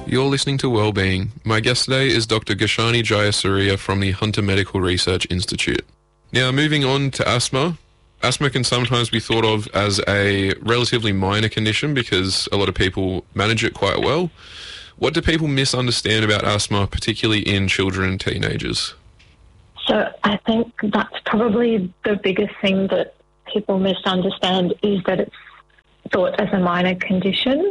You're listening to Wellbeing. My guest today is Dr. Gashani Jayasuriya from the Hunter Medical Research Institute. Now, moving on to asthma. Asthma can sometimes be thought of as a relatively minor condition because a lot of people manage it quite well. What do people misunderstand about asthma, particularly in children and teenagers? So I think that's probably the biggest thing that people misunderstand, is that it's thought as a minor condition.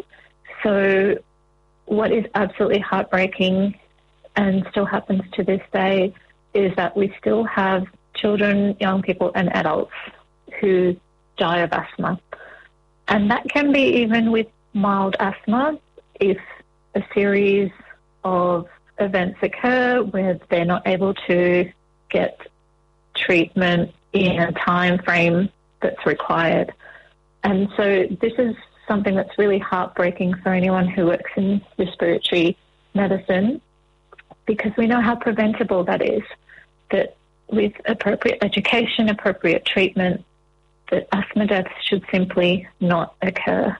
So what is absolutely heartbreaking and still happens to this day is that we still have children, young people and adults who die of asthma. And that can be even with mild asthma if a series of events occur where they're not able to get treatment in a time frame that's required. And so this is something that's really heartbreaking for anyone who works in respiratory medicine, because we know how preventable that is, that with appropriate education, appropriate treatment, that asthma deaths should simply not occur.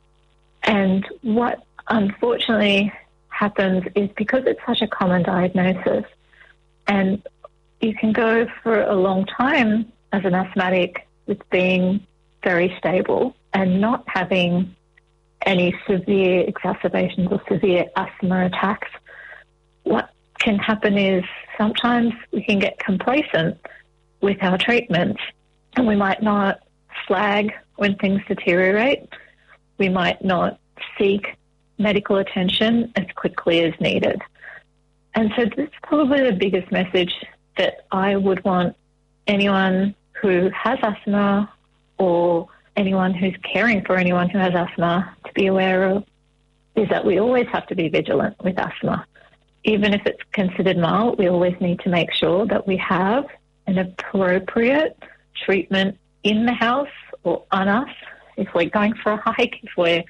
And what unfortunately happens is, because it's such a common diagnosis, and you can go for a long time as an asthmatic with being very stable and not having any severe exacerbations or severe asthma attacks. What can happen is sometimes we can get complacent with our treatments, and we might not flag when things deteriorate. We might not seek medical attention as quickly as needed. And so this is probably the biggest message that I would want anyone who has asthma, or anyone who's caring for anyone who has asthma, to be aware of, is that we always have to be vigilant with asthma. Even if it's considered mild, we always need to make sure that we have an appropriate treatment in the house or on us. If we're going for a hike, if we're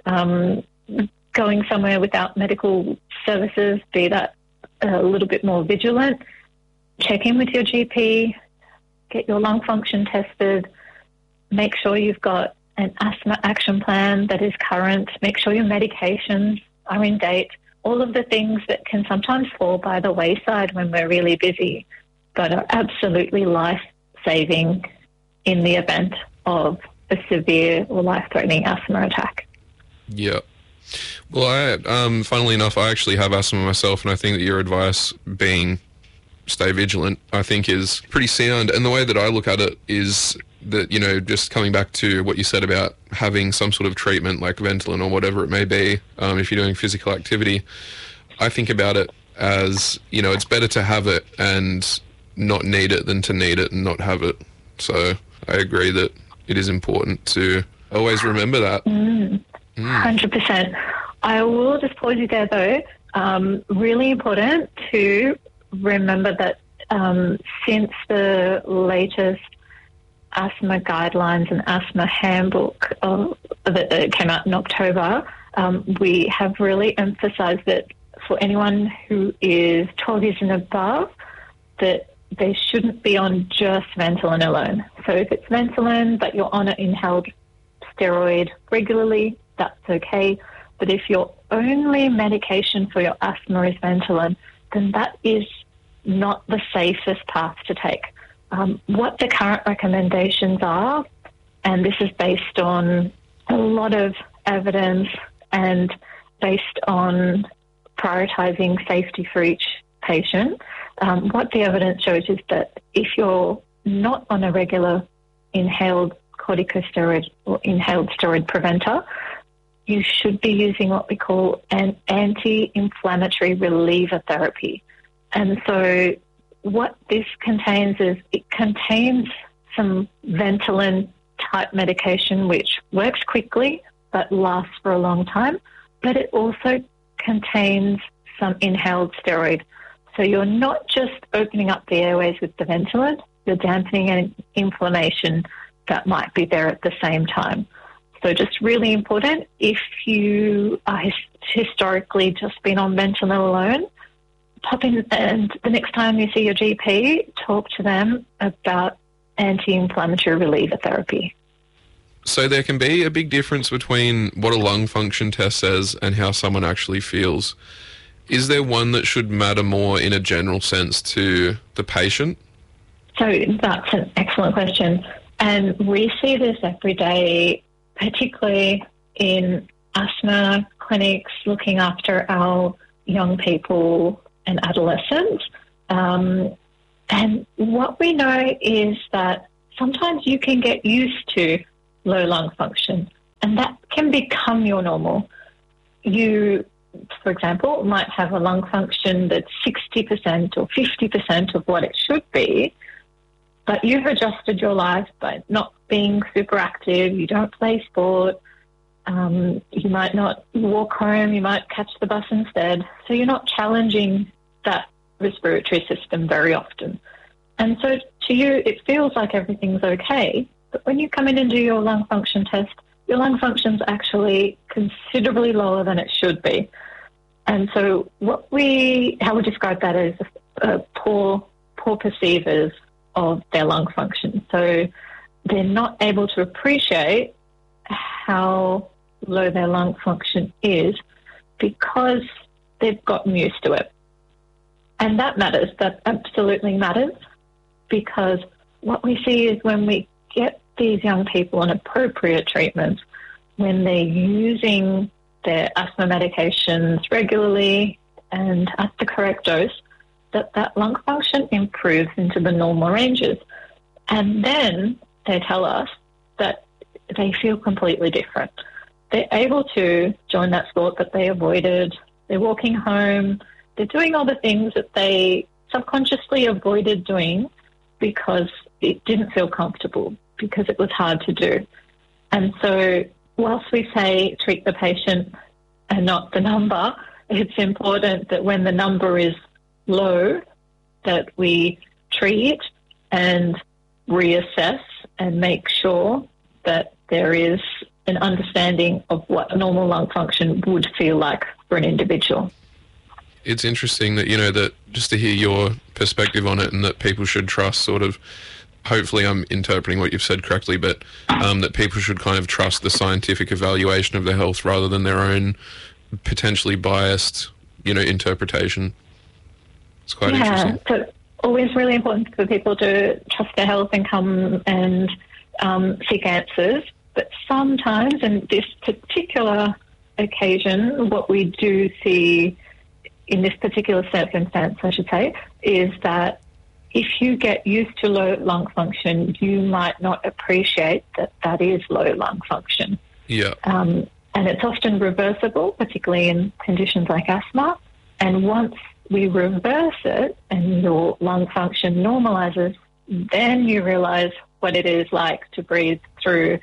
going somewhere without medical services, be that a little bit more vigilant. Check in with your GP, get your lung function tested, make sure you've got an asthma action plan that is current, make sure your medications are in date, all of the things that can sometimes fall by the wayside when we're really busy, but are absolutely life-saving in the event of a severe or life-threatening asthma attack. Yeah. Well, funnily enough, I actually have asthma myself, and I think that your advice being stay vigilant, I think, is pretty sound. And the way that I look at it is that, you know, just coming back to what you said about having some sort of treatment like Ventolin or whatever it may be, if you're doing physical activity, I think about it as, you know, it's better to have it and not need it than to need it and not have it. So I agree that it is important to always remember that. 100%. I will just pause you there, though. Really important to remember that since the latest asthma guidelines and asthma handbook that came out in October, we have really emphasised that for anyone who is 12 years and above, that they shouldn't be on just Ventolin alone. So if it's Ventolin but you're on an inhaled steroid regularly, that's okay. But if your only medication for your asthma is Ventolin, then that is not the safest path to take. What the current recommendations are, and this is based on a lot of evidence and based on prioritising safety for each patient, what the evidence shows is that if you're not on a regular inhaled corticosteroid or inhaled steroid preventer, you should be using what we call an anti-inflammatory reliever therapy. And so what this contains is it contains some Ventolin-type medication which works quickly but lasts for a long time, but it also contains some inhaled steroid. So you're not just opening up the airways with the Ventolin, you're dampening an inflammation that might be there at the same time. So just really important, if you are historically just been on Ventolin alone, pop in and the next time you see your GP, talk to them about anti-inflammatory reliever therapy. So there can be a big difference between what a lung function test says and how someone actually feels. Is there one that should matter more in a general sense to the patient? So that's an excellent question. And we see this every day, particularly in asthma clinics looking after our young people and adolescents. And what we know is that sometimes you can get used to low lung function, and that can become your normal. You, for example, might have a lung function that's 60% or 50% of what it should be, but you've adjusted your life by not being super active, you don't play sport, you might not walk home, you might catch the bus instead, so you're not challenging that respiratory system very often. And so to you, it feels like everything's okay, but when you come in and do your lung function test, your lung function's actually considerably lower than it should be. And so how we describe that as poor perceivers of their lung function. So they're not able to appreciate how low their lung function is because they've gotten used to it. And that matters. That absolutely matters, because what we see is when we get these young people on appropriate treatments, when they're using their asthma medications regularly and at the correct dose, that lung function improves into the normal ranges. And then they tell us that they feel completely different. They're able to join that sport that they avoided. They're walking home. They're doing all the things that they subconsciously avoided doing because it didn't feel comfortable, because it was hard to do. And so whilst we say treat the patient and not the number, it's important that when the number is low, that we treat and reassess and make sure that there is an understanding of what normal lung function would feel like for an individual. It's interesting that, that just to hear your perspective on it, and that people should trust sort of, hopefully I'm interpreting what you've said correctly, but that people should kind of trust the scientific evaluation of their health rather than their own potentially biased, interpretation. It's quite interesting. So always really important for people to trust their health and come and seek answers. But sometimes, in this particular occasion, what we do see in this particular circumstance, I should say, is that if you get used to low lung function, you might not appreciate that that is low lung function. Yeah. And it's often reversible, particularly in conditions like asthma. And once we reverse it and your lung function normalizes, then you realize what it is like to breathe through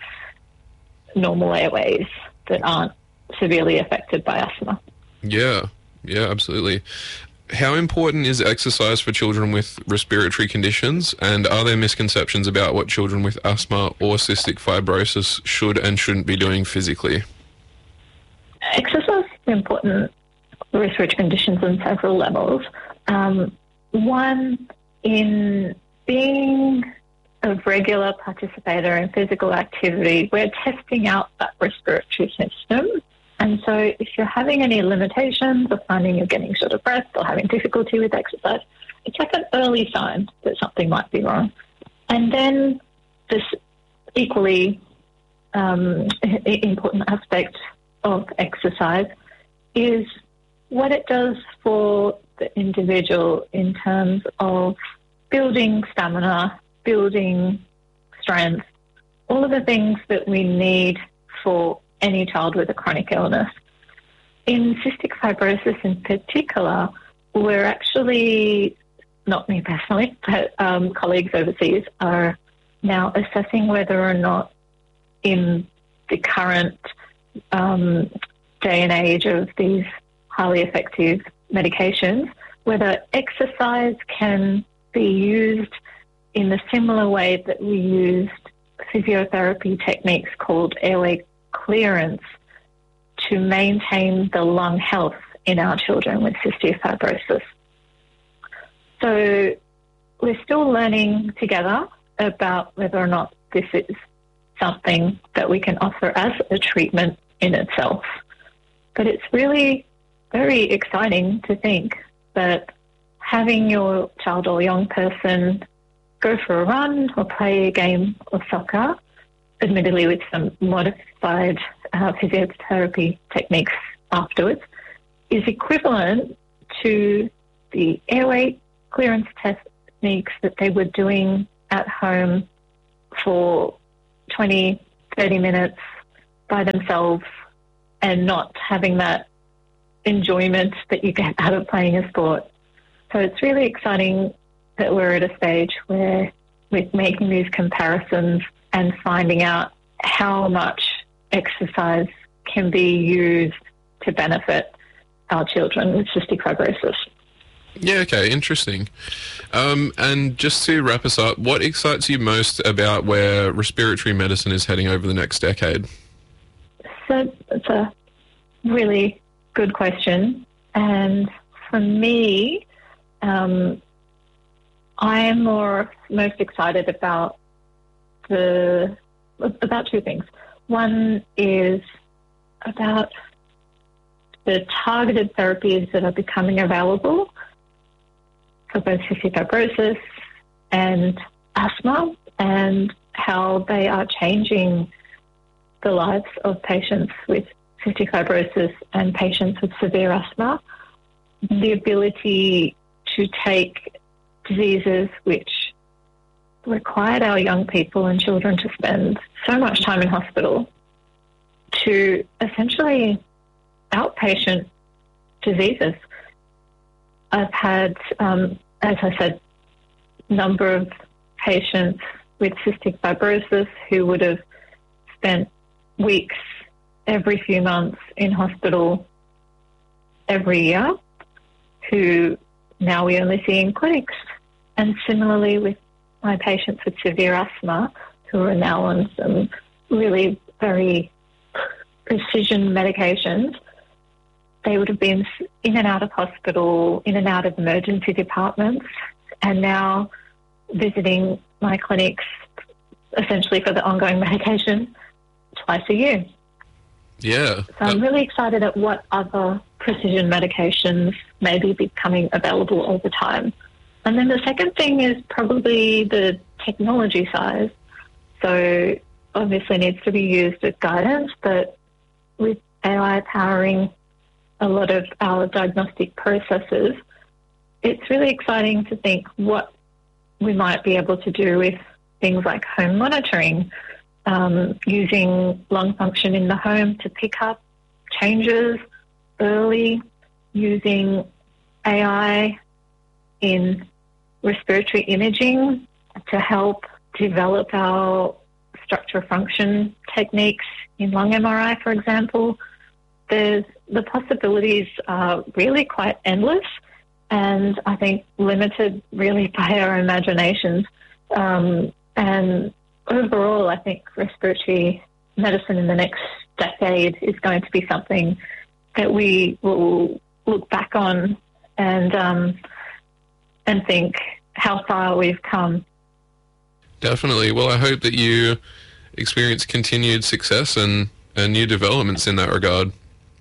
normal airways that aren't severely affected by asthma. Yeah, absolutely. How important is exercise for children with respiratory conditions, and are there misconceptions about what children with asthma or cystic fibrosis should and shouldn't be doing physically? Exercise is important for respiratory conditions on several levels. One, in being a regular participator in physical activity, we're testing out that respiratory system. And so if you're having any limitations or finding you're getting short of breath or having difficulty with exercise, it's like an early sign that something might be wrong. And then this equally important aspect of exercise is what it does for the individual in terms of building stamina, building strength, all of the things that we need for any child with a chronic illness. In cystic fibrosis in particular, we're actually, not me personally, but colleagues overseas are now assessing whether or not in the current day and age of these highly effective medications, whether exercise can be used in the similar way that we used physiotherapy techniques called airway clearance to maintain the lung health in our children with cystic fibrosis. So we're still learning together about whether or not this is something that we can offer as a treatment in itself. But it's really very exciting to think that having your child or young person go for a run or play a game of soccer, admittedly with some modified physiotherapy techniques afterwards, is equivalent to the airway clearance techniques that they were doing at home for 20, 30 minutes by themselves and not having that enjoyment that you get out of playing a sport. So it's really exciting that we're at a stage where we're making these comparisons and finding out how much exercise can be used to benefit our children with cystic fibrosis. Yeah, okay, interesting. And just to wrap us up, what excites you most about where respiratory medicine is heading over the next decade? So it's a really good question. And for me, I'm most excited about two things. One is about the targeted therapies that are becoming available for both cystic fibrosis and asthma, and how they are changing the lives of patients with cystic fibrosis and patients with severe asthma. The ability to take diseases which required our young people and children to spend so much time in hospital to essentially outpatient diseases. I've had, as I said, a number of patients with cystic fibrosis who would have spent weeks every few months in hospital every year, who now we only see in clinics. And similarly with my patients with severe asthma, who are now on some really very precision medications, they would have been in and out of hospital, in and out of emergency departments, and now visiting my clinics essentially for the ongoing medication twice a year. Yeah. So I'm really excited at what other precision medications may be becoming available over time. And then the second thing is probably the technology side. So obviously needs to be used as guidance, but with AI powering a lot of our diagnostic processes, it's really exciting to think what we might be able to do with things like home monitoring, using lung function in the home to pick up changes early, using AI in respiratory imaging to help develop our structure function techniques in lung MRI, for example. The possibilities are really quite endless, and I think limited really by our imaginations. And overall, I think respiratory medicine in the next decade is going to be something that we will look back on and think how far we've come. Definitely. Well, I hope that you experience continued success and new developments in that regard.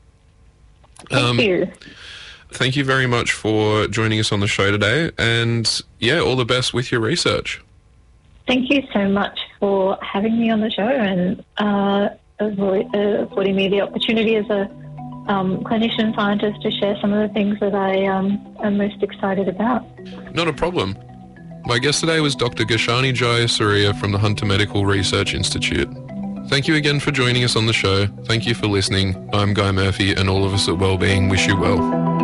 Thank you. Thank you very much for joining us on the show today, and yeah, all the best with your research. Thank you so much for having me on the show and affording me the opportunity as a clinician scientist to share some of the things that I am most excited about. Not a problem. My guest today was Dr. Gashani Jayasuriya from the Hunter Medical Research Institute. Thank you again for joining us on the show. Thank you for listening. I'm Guy Murphy, and all of us at Wellbeing wish you well.